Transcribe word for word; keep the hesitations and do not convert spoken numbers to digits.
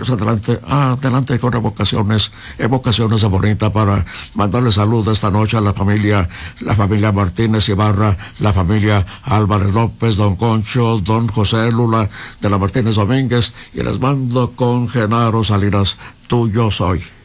pues adelante, adelante con evocaciones, evocaciones bonitas para mandarle salud esta noche a la familia, la familia Martínez Ibarra, la familia Álvarez López, don Concho, don José Lula, de la Martínez Domínguez, y les mando con Genaro Salinas, tuyo soy.